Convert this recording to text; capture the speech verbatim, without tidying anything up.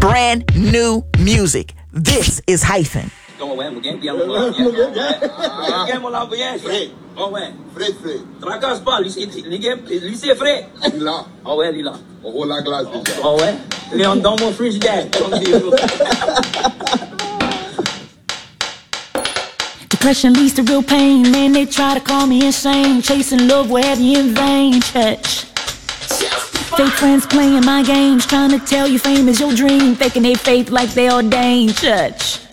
brand new music. This is Hyphen. Como é, ninguém tem amor. Ninguém mola bien. Oh ouais. Fred, Fred. Tracasse pas, ninguém, lui c'est vrai. Là. Oh ouais, lui là. On roule la glace déjà. Oh ouais. Il est dans mon frigidaire. Depression leads to real pain. Man, they try to call me insane. Chasing love will have you in vain. Church. Fake friends playing my games, trying to tell you fame is your dream, faking they faith like they ordained. Church.